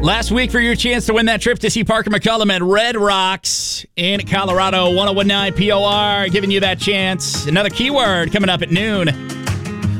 Last week for your chance to win that trip to see Parker McCullum at Red Rocks in Colorado. 1019 POR giving you that chance. Another keyword coming up at noon.